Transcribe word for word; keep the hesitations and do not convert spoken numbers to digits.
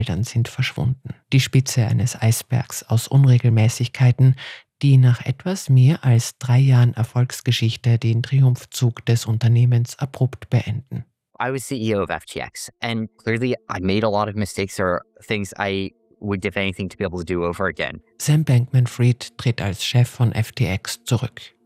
Feldern sind verschwunden. Die Spitze eines Eisbergs aus Unregelmäßigkeiten, die nach etwas mehr als drei Jahren Erfolgsgeschichte den Triumphzug des Unternehmens abrupt beenden. I was C E O of F T X, and clearly I made a lot of mistakes or things I would give anything to be able to do over again. Sam Bankman-Fried tritt als Chef von F T X zurück.